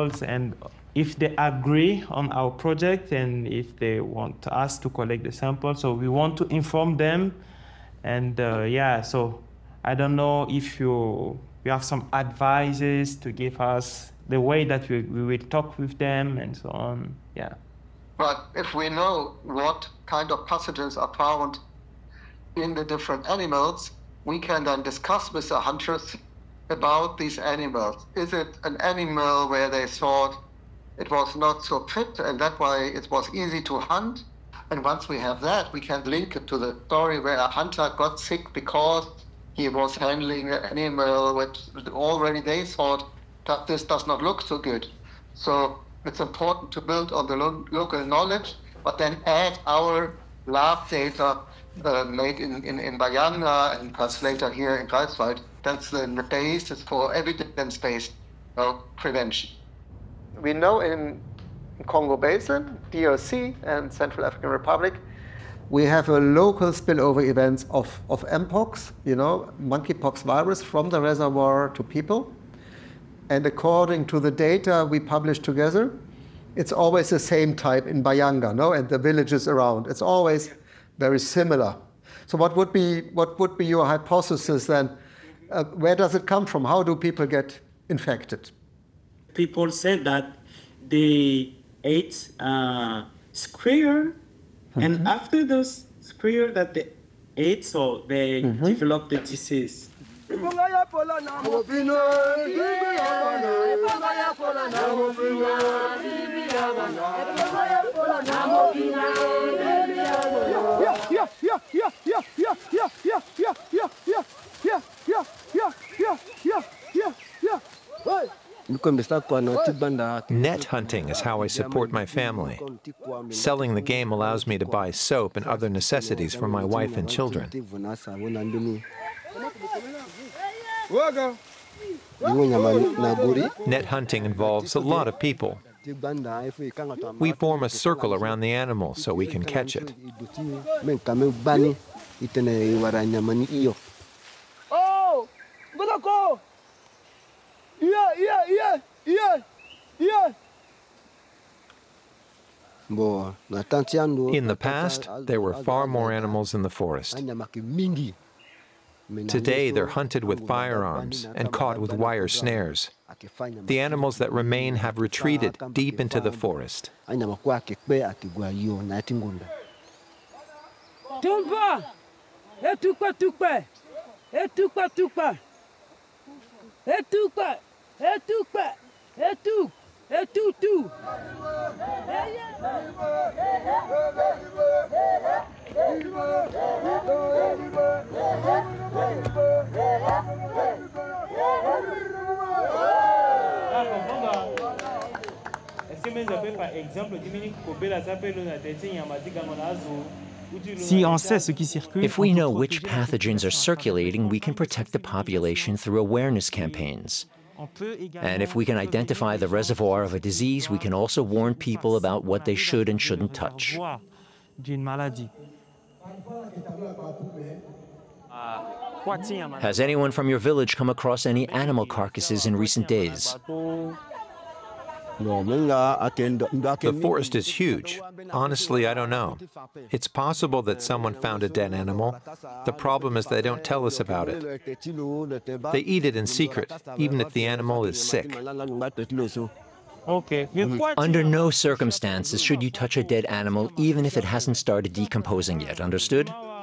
samples, and if they agree on our project and if they want us to collect the samples, so we want to inform them. And yeah, so I don't know if you have some advices to give us the way that we will talk with them and so on. Yeah. But if we know what kind of pathogens are found in the different animals, we can then discuss with the hunters about these animals. Is it an animal where they thought it was not so fit and that's why it was easy to hunt? And once we have that, we can link it to the story where a hunter got sick because he was handling an animal which already they thought that this does not look so good. So it's important to build on the local knowledge, but then add our lab data made in Bayanga and plus later here in Greifswald. That's the basis for evidence-based prevention. We know in Congo Basin, DRC, and Central African Republic, we have a local spillover events of Mpox, monkeypox virus from the reservoir to people. And according to the data we publish together, it's always the same type in Bayanga, and the villages around. It's always very similar. So what would be your hypothesis then? Where does it come from? How do people get infected? People said that they ate squirrel, and after those squirrel that they ate, so they developed the disease. Net hunting is how I support my family. Selling the game allows me to buy soap and other necessities for my wife and children. Net hunting involves a lot of people. We form a circle around the animal so we can catch it. Oh, In the past, there were far more animals in the forest. Today, they're hunted with firearms and caught with wire snares. The animals that remain have retreated deep into the forest. If we know which pathogens are circulating, we can protect the population through awareness campaigns. And if we can identify the reservoir of a disease, we can also warn people about what they should and shouldn't touch. Has anyone from your village come across any animal carcasses in recent days? The forest is huge. Honestly, I don't know. It's possible that someone found a dead animal. The problem is they don't tell us about it. They eat it in secret, even if the animal is sick. Under no circumstances should you touch a dead animal, even if it hasn't started decomposing yet, understood?